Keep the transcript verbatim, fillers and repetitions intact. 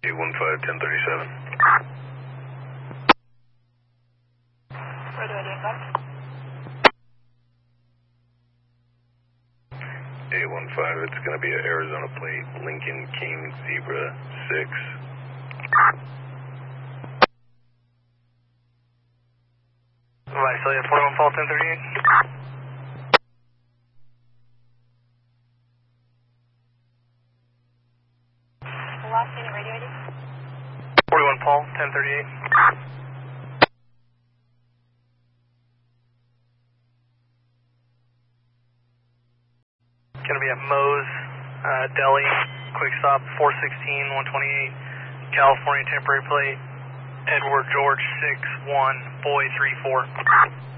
eight one five, ten thirty-seven. Where do I do it, bud? eight one five, it's going to be an Arizona plate, Lincoln King Zebra six. Visalia forty-one Fall ten thirty-eight. The last unit radio I D? forty-one Paul ten thirty-eight. Gonna be at Moe's, uh, Deli, quick stop four sixteen, one twenty-eight, California temporary plate, Edward George six one, boy three four.